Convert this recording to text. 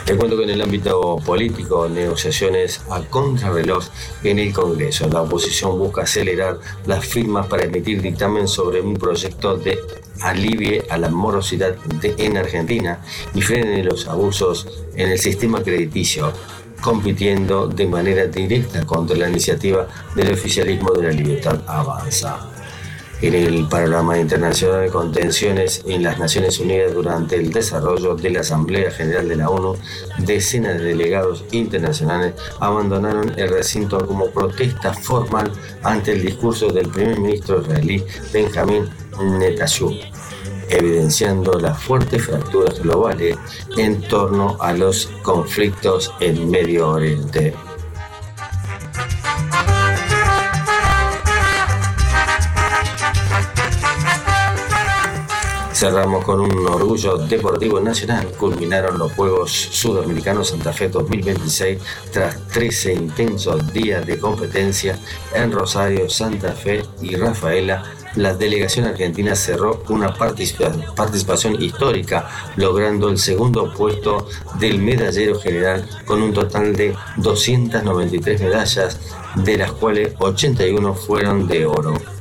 Les cuento que en el ámbito político, negociaciones a contrarreloj en el Congreso. La oposición busca acelerar las firmas para emitir dictamen sobre un proyecto de alivie a la morosidad en Argentina y frene los abusos en el sistema crediticio, compitiendo de manera directa contra la iniciativa del oficialismo de la Libertad Avanza. En el panorama internacional, con tensiones en las Naciones Unidas durante el desarrollo de la Asamblea General de la ONU, decenas de delegados internacionales abandonaron el recinto como protesta formal ante el discurso del primer ministro israelí Benjamin Netanyahu, evidenciando las fuertes fracturas globales en torno a los conflictos en Medio Oriente. Cerramos con un orgullo deportivo nacional. Culminaron los Juegos Sudamericanos Santa Fe 2026 tras 13 intensos días de competencia en Rosario, Santa Fe y Rafaela. La delegación argentina cerró una participación histórica, logrando el segundo puesto del medallero general con un total de 293 medallas, de las cuales 81 fueron de oro.